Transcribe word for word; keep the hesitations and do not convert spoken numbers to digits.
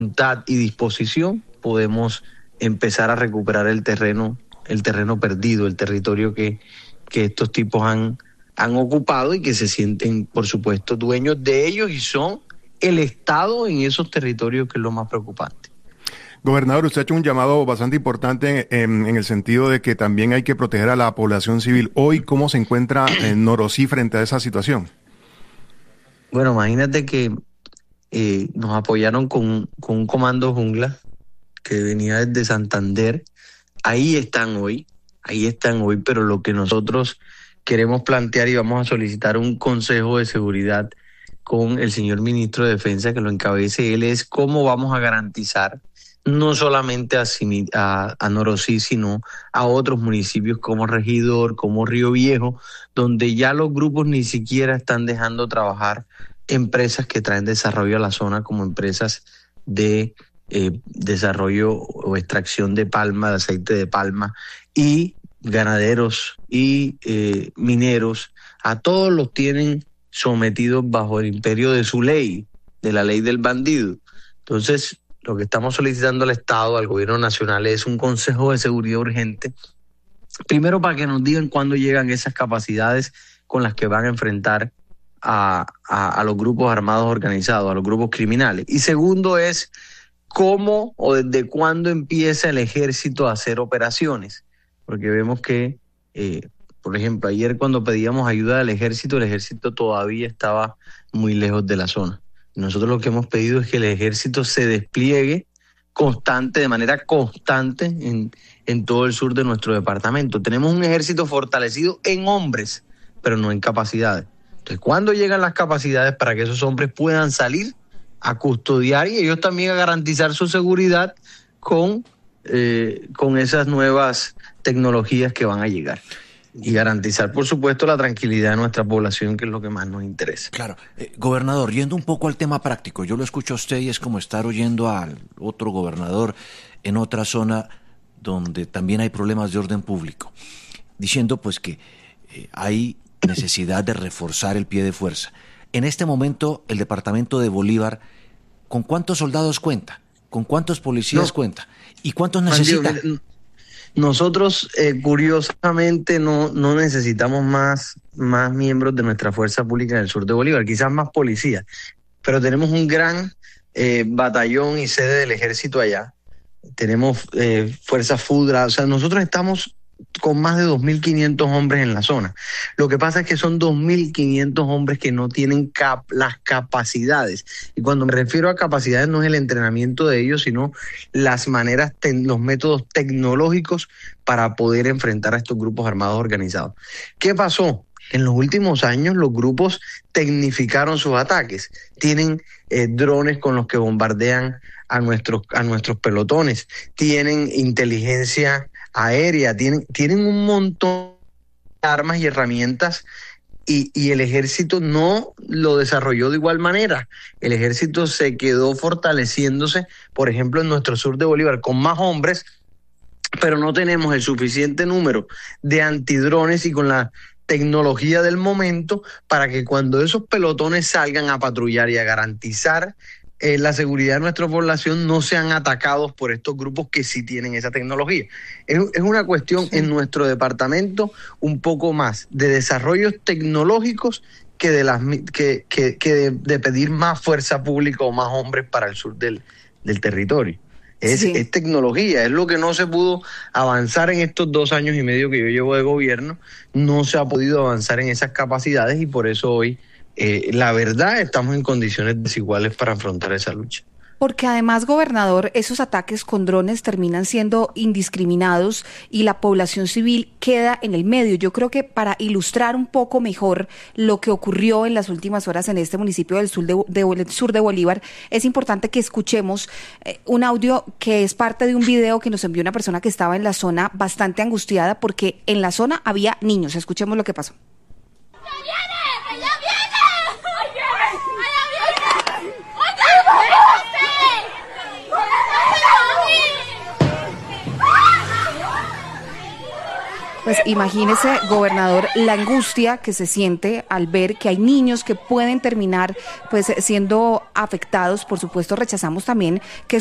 voluntad y disposición podemos empezar a recuperar el terreno, el terreno perdido, el territorio que, que estos tipos han, han ocupado y que se sienten, por supuesto, dueños de ellos y son el Estado en esos territorios, que es lo más preocupante. Gobernador, usted ha hecho un llamado bastante importante en, en el sentido de que también hay que proteger a la población civil. Hoy, ¿cómo se encuentra en Norosí frente a esa situación? Bueno, imagínate que eh, nos apoyaron con, con un comando jungla que venía desde Santander. Ahí están hoy, ahí están hoy, pero lo que nosotros queremos plantear y vamos a solicitar un consejo de seguridad con el señor ministro de Defensa que lo encabece él, es cómo vamos a garantizar no solamente a, a, a Norosí, sino a otros municipios como Regidor, como Río Viejo, donde ya los grupos ni siquiera están dejando trabajar empresas que traen desarrollo a la zona, como empresas de eh, desarrollo o extracción de palma, de aceite de palma, y ganaderos y eh, mineros. A todos los tienen sometidos bajo el imperio de su ley, de la ley del bandido. Entonces, lo que estamos solicitando al Estado, al gobierno nacional, es un consejo de seguridad urgente, primero para que nos digan cuándo llegan esas capacidades con las que van a enfrentar a, a, a los grupos armados organizados, a los grupos criminales. Y segundo es cómo o desde cuándo empieza el ejército a hacer operaciones, porque vemos que, eh, por ejemplo, ayer cuando pedíamos ayuda del ejército, el ejército todavía estaba muy lejos de la zona. Nosotros lo que hemos pedido es que el ejército se despliegue constante, de manera constante en, en todo el sur de nuestro departamento. Tenemos un ejército fortalecido en hombres, pero no en capacidades. Entonces, ¿cuándo llegan las capacidades para que esos hombres puedan salir a custodiar y ellos también a garantizar su seguridad con, eh, con esas nuevas tecnologías que van a llegar? Y garantizar, por supuesto, la tranquilidad de nuestra población, que es lo que más nos interesa. Claro. Eh, gobernador, yendo un poco al tema práctico, yo lo escucho a usted y es como estar oyendo al otro gobernador en otra zona donde también hay problemas de orden público, diciendo pues que eh, hay necesidad de reforzar el pie de fuerza. En este momento, el departamento de Bolívar, ¿con cuántos soldados cuenta? ¿Con cuántos policías no. cuenta? ¿Y cuántos necesita? Bandido, Nosotros, eh, curiosamente, no, no necesitamos más, más miembros de nuestra fuerza pública en el sur de Bolívar, quizás más policías, pero tenemos un gran eh, batallón y sede del ejército allá. Tenemos eh, fuerza FUDRA, o sea, nosotros estamos con más de dos mil quinientos hombres en la zona. Lo que pasa es que son dos mil quinientos hombres que no tienen cap las capacidades. Y cuando me refiero a capacidades no es el entrenamiento de ellos, sino las maneras, los métodos tecnológicos para poder enfrentar a estos grupos armados organizados. ¿Qué pasó? En los últimos años los grupos tecnificaron sus ataques. Tienen eh, drones con los que bombardean a nuestros, a nuestros pelotones. Tienen inteligencia aérea, tienen, tienen un montón de armas y herramientas y, y el ejército no lo desarrolló de igual manera. El ejército se quedó fortaleciéndose, por ejemplo, en nuestro sur de Bolívar, con más hombres, pero no tenemos el suficiente número de antidrones y con la tecnología del momento para que cuando esos pelotones salgan a patrullar y a garantizar Eh, la seguridad de nuestra población no sean atacados por estos grupos que sí tienen esa tecnología. Es, es una cuestión sí. en nuestro departamento un poco más de desarrollos tecnológicos que de las que, que, que de, de pedir más fuerza pública o más hombres para el sur del, del territorio. Es, sí. es tecnología, es lo que no se pudo avanzar en estos dos años y medio que yo llevo de gobierno, no se ha podido avanzar en esas capacidades y por eso hoy Eh, la verdad, estamos en condiciones desiguales para afrontar esa lucha. Porque además, gobernador, esos ataques con drones terminan siendo indiscriminados y la población civil queda en el medio. Yo creo que para ilustrar un poco mejor lo que ocurrió en las últimas horas en este municipio del sur de, de, del sur de Bolívar, es importante que escuchemos eh, un audio que es parte de un video que nos envió una persona que estaba en la zona bastante angustiada porque en la zona había niños. Escuchemos lo que pasó. Pues imagínese, gobernador, la angustia que se siente al ver que hay niños que pueden terminar pues siendo afectados. Por supuesto, rechazamos también que